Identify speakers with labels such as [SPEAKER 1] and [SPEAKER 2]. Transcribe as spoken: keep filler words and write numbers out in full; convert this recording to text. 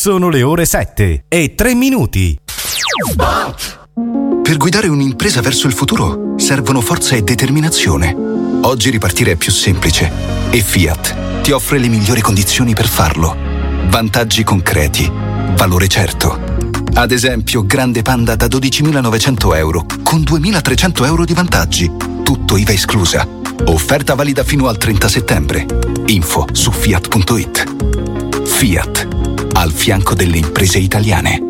[SPEAKER 1] Sono le ore sette e tre minuti.
[SPEAKER 2] Per guidare un'impresa verso il futuro servono forza e determinazione. Oggi ripartire è più semplice e Fiat ti offre le migliori condizioni per farlo. Vantaggi concreti, valore certo. Ad esempio, Grande Panda da dodicimilanovecento euro con duemilatrecento euro di vantaggi. Tutto I V A esclusa. Offerta valida fino al trenta settembre. Info su fiat punto it. Fiat, al fianco delle imprese italiane.